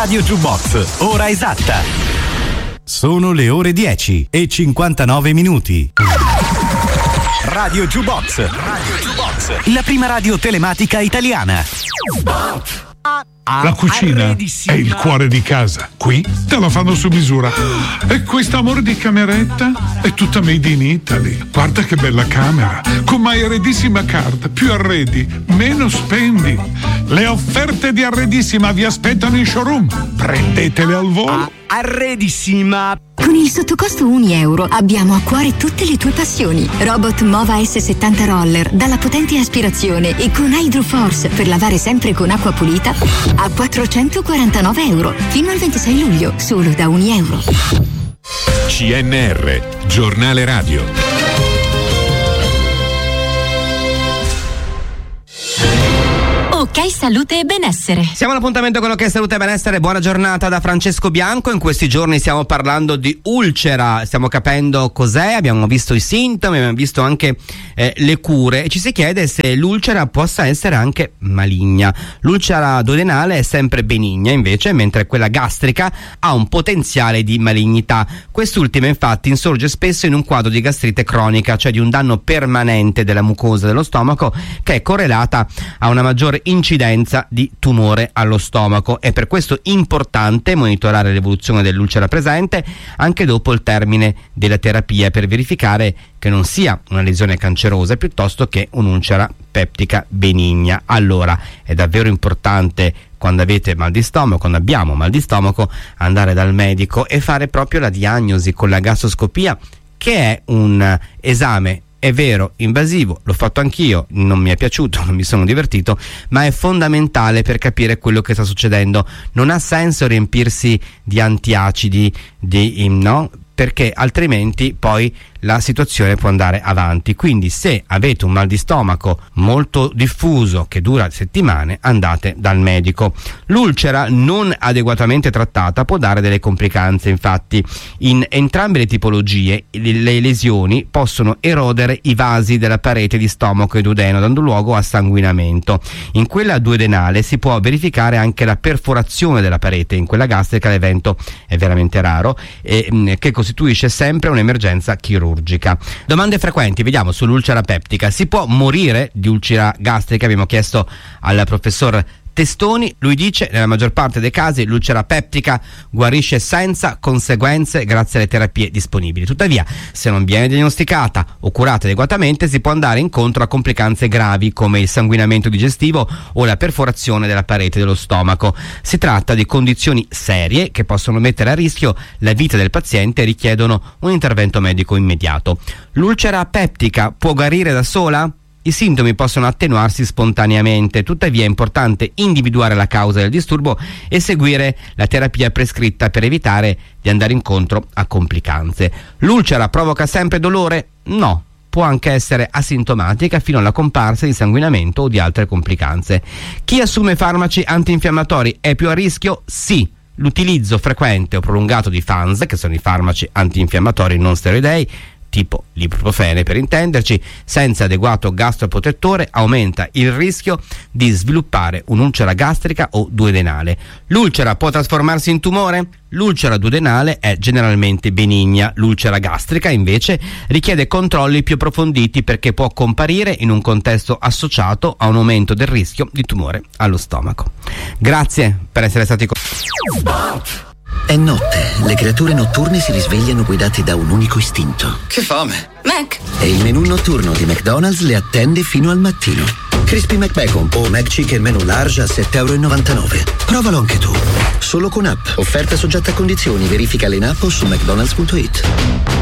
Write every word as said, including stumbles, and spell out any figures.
Radio Jukebox, ora esatta. Sono le ore dieci e cinquantanove minuti. Radio Jukebox, Radio Jukebox, la prima radio telematica italiana. La cucina è il cuore di casa. Qui te la fanno su misura. E questo amore di cameretta è tutta made in Italy. Guarda che bella camera. Con My Arredissima Card. Più arredi, meno spendi. Le offerte di Arredissima vi aspettano in showroom. Prendetele al volo. Arredissima. Con il sottocosto un euro abbiamo a cuore tutte le tue passioni. Robot Mova S settanta Roller dalla potente aspirazione e con Hydroforce per lavare sempre con acqua pulita a quattrocentoquarantanove euro fino al ventisei luglio, solo da un euro. C N R, giornale radio. Ok Salute e Benessere. Siamo all'appuntamento con Ok Salute e Benessere. Buona giornata da Francesco Bianco. In questi giorni stiamo parlando di ulcera, stiamo capendo cos'è, abbiamo visto i sintomi, abbiamo visto anche eh, le cure e ci si chiede se l'ulcera possa essere anche maligna. L'ulcera duodenale è sempre benigna invece, mentre quella gastrica ha un potenziale di malignità. Quest'ultima infatti insorge spesso in un quadro di gastrite cronica, cioè di un danno permanente della mucosa dello stomaco che è correlata a una maggiore incidenza di tumore allo stomaco. È per questo importante monitorare l'evoluzione dell'ulcera presente anche dopo il termine della terapia per verificare che non sia una lesione cancerosa piuttosto che un'ulcera peptica benigna. Allora è davvero importante, quando avete mal di stomaco, quando abbiamo mal di stomaco, andare dal medico e fare proprio la diagnosi con la gastroscopia, che è un esame, è vero, invasivo, l'ho fatto anch'io, non mi è piaciuto, non mi sono divertito, ma è fondamentale per capire quello che sta succedendo. Non ha senso riempirsi di antiacidi, di, no? Perché altrimenti poi la situazione può andare avanti. Quindi se avete un mal di stomaco molto diffuso che dura settimane, andate dal medico. L'ulcera non adeguatamente trattata può dare delle complicanze. Infatti in entrambe le tipologie le lesioni possono erodere i vasi della parete di stomaco e duodeno, dando luogo a sanguinamento. In quella duodenale si può verificare anche la perforazione della parete. In quella gastrica l'evento è veramente raro e mh, che costituisce sempre un'emergenza chirurgica. Domande frequenti, vediamo, sull'ulcera peptica. Si può morire di ulcera gastrica? Abbiamo chiesto al professor Testoni. Lui dice: nella maggior parte dei casi l'ulcera peptica guarisce senza conseguenze grazie alle terapie disponibili. Tuttavia, se non viene diagnosticata o curata adeguatamente, si può andare incontro a complicanze gravi come il sanguinamento digestivo o la perforazione della parete dello stomaco. Si tratta di condizioni serie che possono mettere a rischio la vita del paziente e richiedono un intervento medico immediato. L'ulcera peptica può guarire da sola? I sintomi possono attenuarsi spontaneamente, tuttavia è importante individuare la causa del disturbo e seguire la terapia prescritta per evitare di andare incontro a complicanze. L'ulcera provoca sempre dolore? No. Può anche essere asintomatica fino alla comparsa di sanguinamento o di altre complicanze. Chi assume farmaci antinfiammatori è più a rischio? Sì. L'utilizzo frequente o prolungato di F A N S, che sono i farmaci antinfiammatori non steroidei, tipo l'ibuprofene per intenderci, senza adeguato gastroprotettore aumenta il rischio di sviluppare un'ulcera gastrica o duodenale. L'ulcera può trasformarsi in tumore? L'ulcera duodenale è generalmente benigna, l'ulcera gastrica invece richiede controlli più approfonditi perché può comparire in un contesto associato a un aumento del rischio di tumore allo stomaco. Grazie per essere stati con noi. È notte, le creature notturne si risvegliano guidate da un unico istinto. Che fame! Mac! E il menù notturno di McDonald's le attende fino al mattino. Crispy McBacon o McChicken menù large a sette virgola novantanove euro. Provalo anche tu. Solo con app. Offerta soggetta a condizioni. Verificale in app o su mcdonalds punto it.